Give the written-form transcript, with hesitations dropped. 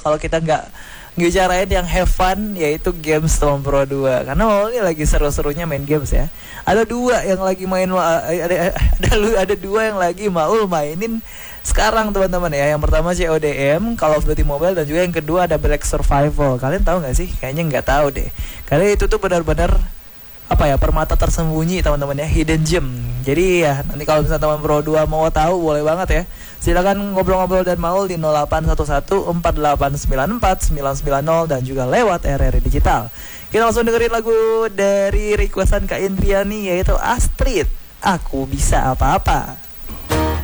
kalau kita nggak bicarain yang have fun, yaitu games Teman Pro 2. Karena Maul ini lagi seru-serunya main games ya. Ada dua yang lagi Maul mainin sekarang teman-teman ya. Yang pertama CODM, Call of Duty Mobile, dan juga yang kedua ada Black Survival. Kalian tahu nggak sih? Kayaknya nggak tahu deh. Karena itu tuh benar-benar permata tersembunyi teman-teman ya, hidden gem. Jadi ya nanti kalau misalnya Teman Pro 2 mau tahu, boleh banget ya. Silakan ngobrol-ngobrol dan Maul di 081148944990 dan juga lewat RRI Digital. Kita langsung dengerin lagu dari requestan Kak Indriani, yaitu Astrid, Aku Bisa Apa-Apa.